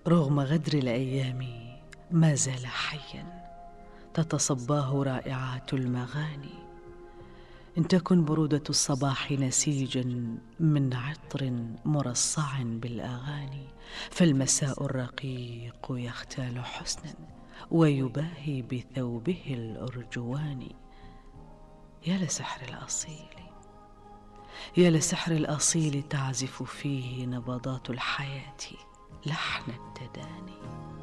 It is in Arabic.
رغم غدر الأيام ما زال حيا، تتصباه رائعات المغاني. إن تكن برودة الصباح نسيجا من عطر مرصع بالأغاني، فالمساء الرقيق يختال حسنا ويباهي بثوبه الأرجواني. يا لسحر الأصيل، يا لسحر الأصيل تعزف فيه نبضات الحياة لحن التداني.